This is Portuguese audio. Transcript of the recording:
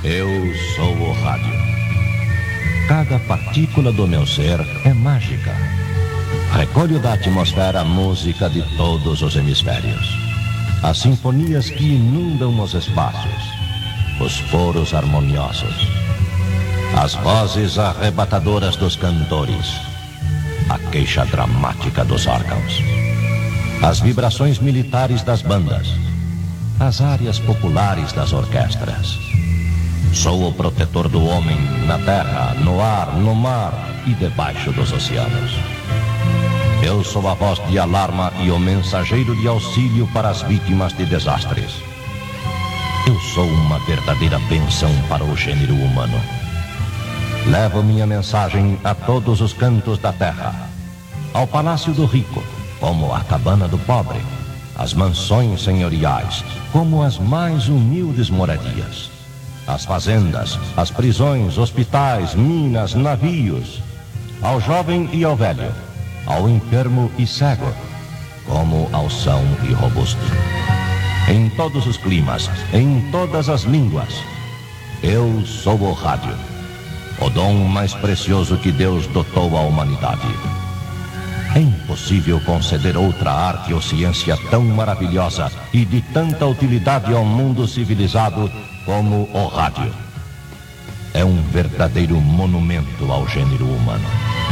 Eu sou o rádio. Cada partícula do meu ser é mágica. Recolho da atmosfera a música de todos os hemisférios. As sinfonias que inundam os espaços. Os coros harmoniosos. As vozes arrebatadoras dos cantores. A queixa dramática dos órgãos. As vibrações militares das bandas. As áreas populares das orquestras. Sou o protetor do homem na terra, no ar, no mar e debaixo dos oceanos. Eu sou a voz de alarma e o mensageiro de auxílio para as vítimas de desastres. Eu sou uma verdadeira bênção para o gênero humano. Levo minha mensagem a todos os cantos da terra. Ao palácio do rico, como a cabana do pobre. As mansões senhoriais, como as mais humildes moradias. As fazendas, as prisões, hospitais, minas, navios. Ao jovem e ao velho, ao enfermo e cego, como ao são e robusto. Em todos os climas, em todas as línguas, eu sou o rádio, o dom mais precioso que Deus dotou à humanidade. É impossível conceder outra arte ou ciência tão maravilhosa e de tanta utilidade ao mundo civilizado como o rádio. É um verdadeiro monumento ao gênero humano.